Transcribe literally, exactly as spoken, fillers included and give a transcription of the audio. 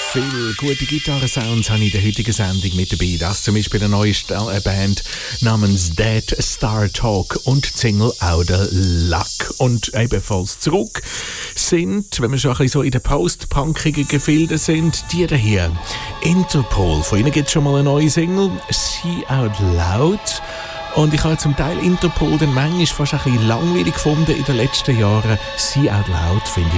Viele gute Gitarrensounds habe ich in der heutigen Sendung mit dabei. Das zum Beispiel eine neue Band namens Dead Star Talk und die Single Outer Luck. Und ebenfalls zurück sind, wenn wir schon ein bisschen so in den post-punkigen Gefilden sind, die hier. Interpol. Von ihnen gibt es schon mal eine neue Single, See Out Loud. Und ich habe zum Teil Interpol dann manchmal fast ein bisschen langweilig gefunden in den letzten Jahren. See Out Loud finde